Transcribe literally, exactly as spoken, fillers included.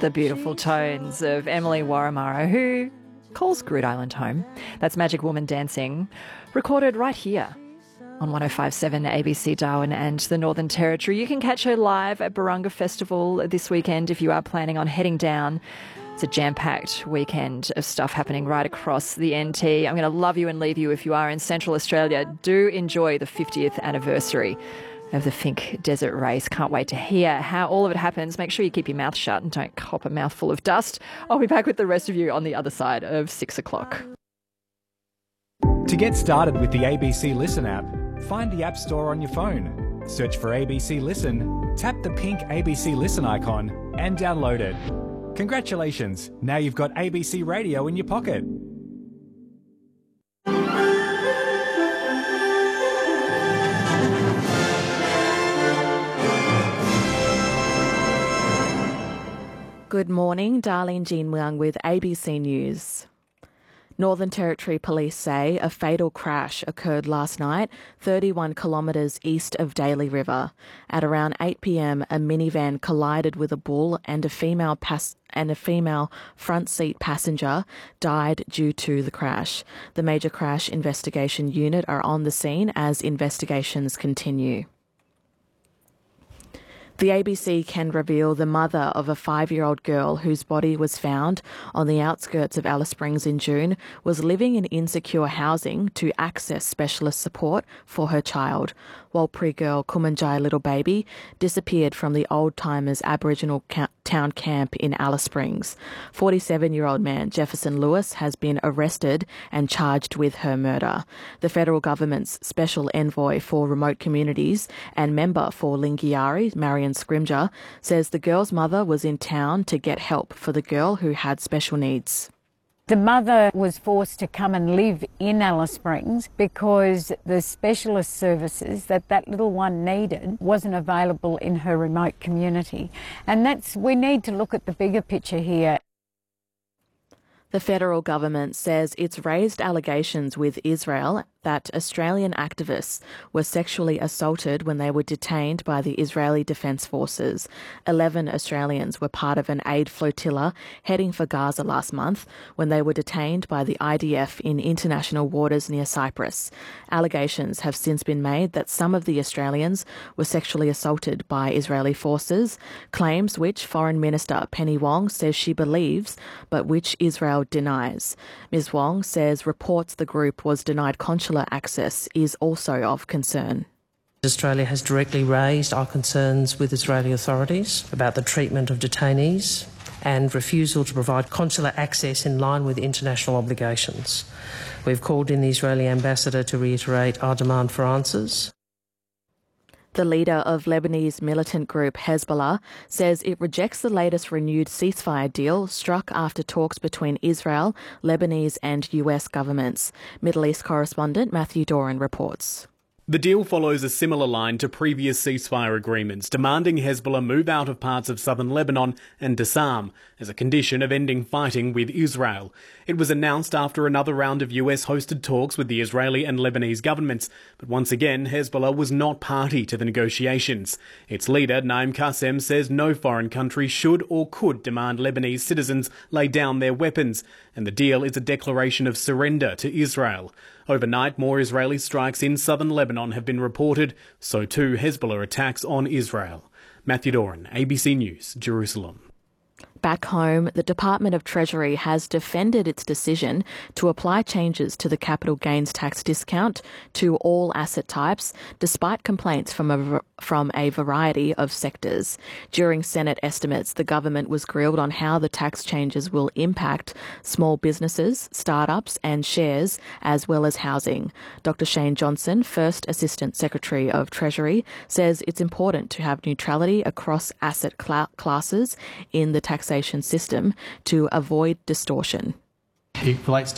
The beautiful tones of Emily Warramara, who calls Groote Eylandt home. That's Magic Woman Dancing, recorded right here on one oh five point seven A B C Darwin and the Northern Territory. You can catch her live at Barunga Festival this weekend if you are planning on heading down. It's a jam-packed weekend of stuff happening right across the N T. I'm going to love you and leave you if you are in Central Australia. Do enjoy the fiftieth anniversary of the Finke Desert Race. Can't wait to hear how all of it happens. Make sure you keep your mouth shut and don't cop a mouthful of dust. I'll be back with the rest of you on the other side of six o'clock. To get started with the A B C Listen app, find the App Store on your phone. Search for A B C Listen, tap the pink A B C Listen icon and download it. Congratulations, now you've got A B C Radio in your pocket. Good morning, Darlene Jean Leung with A B C News. Northern Territory Police say a fatal crash occurred last night, thirty-one kilometres east of Daly River. At around eight p m, a minivan collided with a bull and a female pas- and a female front seat passenger died due to the crash. The Major Crash Investigation Unit are on the scene as investigations continue. The A B C can reveal the mother of a five-year-old girl whose body was found on the outskirts of Alice Springs in June was living in insecure housing to access specialist support for her child. Warlpiri girl Kumanjai Little Baby disappeared from the Old Timers Aboriginal ca- town camp in Alice Springs. forty-seven-year-old man Jefferson Lewis has been arrested and charged with her murder. The federal government's special envoy for remote communities and member for Lingiari, Marion Scrimger, says the girl's mother was in town to get help for the girl who had special needs. The mother was forced to come and live in Alice Springs because the specialist services that that little one needed wasn't available in her remote community. And that's, we need to look at the bigger picture here. The federal government says it's raised allegations with Israel that Australian activists were sexually assaulted when they were detained by the Israeli Defence Forces. Eleven Australians were part of an aid flotilla heading for Gaza last month when they were detained by the I D F in international waters near Cyprus. Allegations have since been made that some of the Australians were sexually assaulted by Israeli forces, claims which Foreign Minister Penny Wong says she believes, but which Israel denies. Miz Wong says reports the group was denied consular access is also of concern. Australia has directly raised our concerns with Israeli authorities about the treatment of detainees and refusal to provide consular access in line with international obligations. We've called in the Israeli ambassador to reiterate our demand for answers. The leader of Lebanese militant group Hezbollah says it rejects the latest renewed ceasefire deal struck after talks between Israel, Lebanese and U S governments. Middle East correspondent Matthew Doran reports. The deal follows a similar line to previous ceasefire agreements, demanding Hezbollah move out of parts of southern Lebanon and disarm as a condition of ending fighting with Israel. It was announced after another round of U S-hosted talks with the Israeli and Lebanese governments, but once again Hezbollah was not party to the negotiations. Its leader, Naim Qassem, says no foreign country should or could demand Lebanese citizens lay down their weapons, and the deal is a declaration of surrender to Israel. Overnight, more Israeli strikes in southern Lebanon have been reported, so too Hezbollah attacks on Israel. Matthew Doran, A B C News, Jerusalem. Back home, the Department of Treasury has defended its decision to apply changes to the capital gains tax discount to all asset types, despite complaints from a, from a variety of sectors. During Senate estimates, the government was grilled on how the tax changes will impact small businesses, startups and shares, as well as housing. Doctor Shane Johnson, First Assistant Secretary of Treasury, says it's important to have neutrality across asset cl- classes in the taxation system to avoid distortion. It relates